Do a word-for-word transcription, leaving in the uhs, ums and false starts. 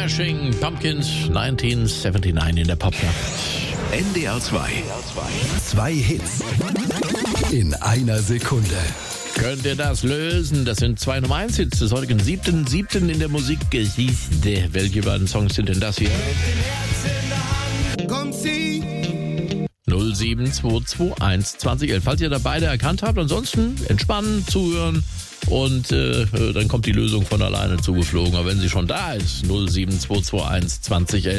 Smashing Pumpkins neunzehnhundertneunundsiebzig in der Popnacht. N D R zwei. Zwei Hits in einer Sekunde. Könnt ihr das lösen? Das sind zwei Nummer eins Hits des heutigen siebten siebten in der Musikgeschichte. Welche beiden Songs sind denn das hier? Komm, sie. null sieben zwei zwei eins zwanzig elf. Falls ihr da beide erkannt habt, ansonsten entspannen, zuhören und äh, dann kommt die Lösung von alleine zugeflogen. Aber wenn sie schon da ist, null sieben zwei zwei eins zwanzig elf.